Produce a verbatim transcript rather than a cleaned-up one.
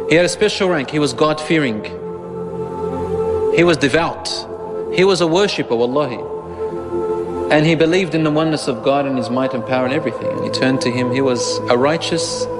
He had a special rank. He was God-fearing. He was devout. He was a worshipper, wallahi. And he believed in the oneness of God and His might and power and everything. And he turned to Him. He was a righteous